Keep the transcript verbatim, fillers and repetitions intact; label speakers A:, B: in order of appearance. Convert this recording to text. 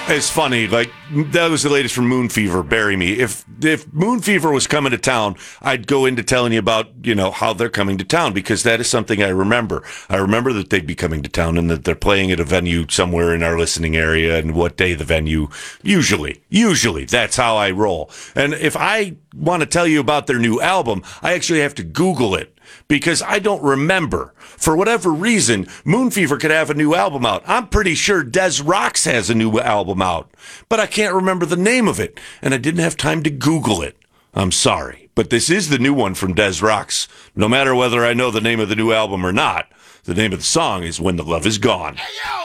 A: It's funny, like, that was the latest from Moon Fever, Bury Me. If if Moon Fever was coming to town, I'd go into telling you about, you know, how they're coming to town, because that is something I remember. I remember that they'd be coming to town and that they're playing at a venue somewhere in our listening area and what day the venue, usually, usually, that's how I roll. And if I want to tell you about their new album, I actually have to Google it, because I don't remember. For whatever reason, Moon Fever could have a new album out. I'm pretty sure Des Rocks has a new album out, but I can't remember the name of it, and I didn't have time to Google it. I'm sorry, but this is the new one from Des Rocks. No matter whether I know the name of the new album or not, the name of the song is When the Love Is Gone.